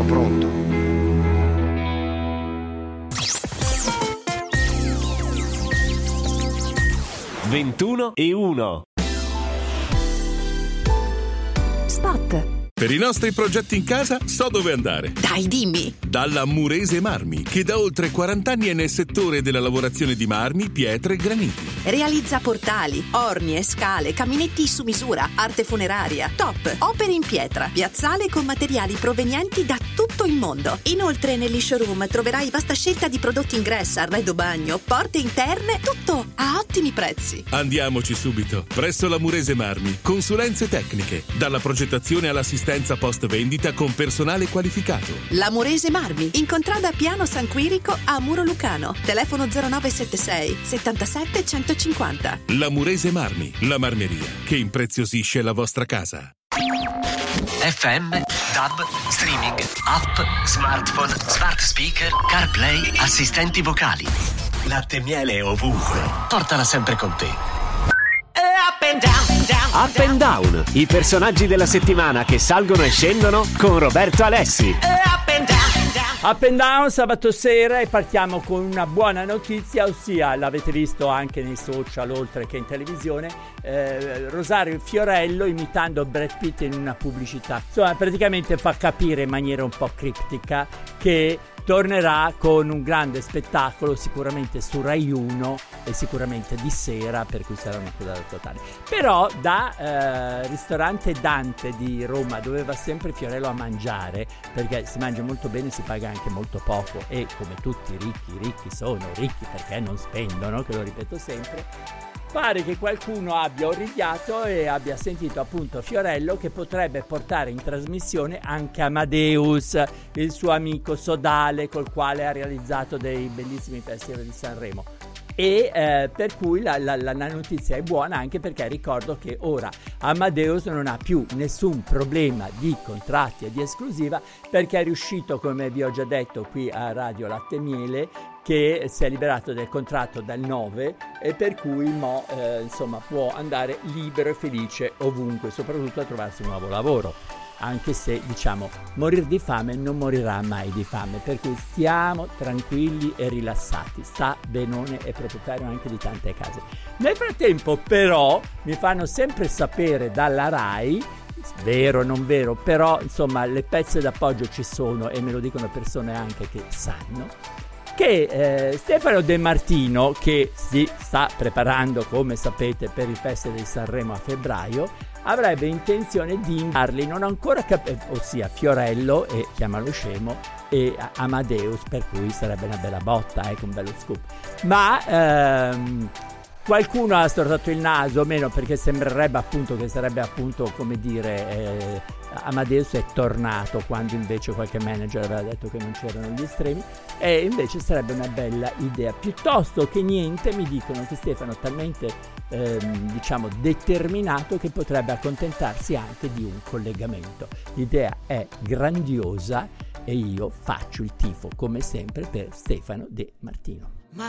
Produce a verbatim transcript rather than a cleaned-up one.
pronto. ventuno e uno. Spot. Per i nostri progetti in casa so dove andare. Dai, dimmi. Dalla Murese Marmi, che da oltre quaranta anni è nel settore della lavorazione di marmi, pietre e graniti. Realizza portali, orni e scale, caminetti su misura, arte funeraria, top, opere in pietra, piazzale con materiali provenienti da tutto il mondo. Inoltre negli showroom troverai vasta scelta di prodotti ingresso, arredo bagno, porte interne, tutto a ottimi prezzi. Andiamoci subito. Presso la Murese Marmi, consulenze tecniche, dalla progettazione all'assistenza post vendita con personale qualificato. La Murese Marmi, in contrada Piano San Quirico a Muro Lucano. Telefono zero nove sette sei settantasette centocinquanta. La Murese Marmi, la marmeria che impreziosisce la vostra casa. F M, D A B, streaming, app, smartphone, smart speaker, CarPlay, assistenti vocali. Latte e miele ovunque. Portala sempre con te. Up and Down, i personaggi della settimana che salgono e scendono con Roberto Alessi. Up and Down sabato sera, e partiamo con una buona notizia, ossia, l'avete visto anche nei social oltre che in televisione, eh, Rosario Fiorello imitando Brad Pitt in una pubblicità. Insomma, praticamente fa capire in maniera un po' criptica che tornerà con un grande spettacolo, sicuramente su Rai uno e sicuramente di sera, per cui sarà una cosa totale. Però da eh, ristorante Dante di Roma, dove va sempre Fiorello a mangiare, perché si mangia molto bene, si paga anche molto poco, e come tutti i ricchi, ricchi sono ricchi perché non spendono, che lo ripeto sempre. Pare che qualcuno abbia orrigliato e abbia sentito appunto Fiorello che potrebbe portare in trasmissione anche Amadeus, il suo amico sodale col quale ha realizzato dei bellissimi festival di Sanremo. E eh, per cui la, la, la notizia è buona, anche perché ricordo che ora Amadeus non ha più nessun problema di contratti e di esclusiva, perché è riuscito, come vi ho già detto qui a Radio Latte e Miele, che si è liberato del contratto dal nove, e per cui mo eh, insomma può andare libero e felice ovunque, soprattutto a trovarsi un nuovo lavoro. Anche se, diciamo, morir di fame non morirà mai di fame, per cui stiamo tranquilli e rilassati. Sta benone, è proprietario anche di tante case. Nel frattempo però mi fanno sempre sapere dalla Rai, vero o non vero, però insomma le pezze d'appoggio ci sono e me lo dicono persone anche che sanno, che eh, Stefano De Martino, che si sta preparando, come sapete, per il Festival di Sanremo a febbraio, avrebbe intenzione di inviarli, non ho ancora capito, ossia Fiorello e, chiamalo scemo, e Amadeus, per cui sarebbe una bella botta, ecco, un bello scoop. Ma ehm, qualcuno ha stortato il naso, o meno, perché sembrerebbe appunto che sarebbe appunto, come dire, eh, Amadeus è tornato, quando invece qualche manager aveva detto che non c'erano gli estremi, e invece sarebbe una bella idea. Piuttosto che niente, mi dicono che Stefano è talmente ehm, diciamo determinato che potrebbe accontentarsi anche di un collegamento. L'idea è grandiosa e io faccio il tifo come sempre per Stefano De Martino.